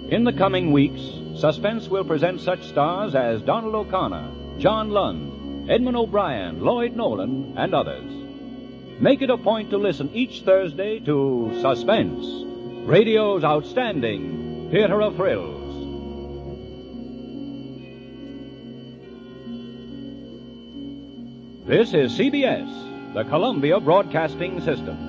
In the coming weeks, Suspense will present such stars as Donald O'Connor, John Lund, Edmund O'Brien, Lloyd Nolan, and others. Make it a point to listen each Thursday to Suspense, radio's outstanding theater of thrills. This is CBS, the Columbia Broadcasting System.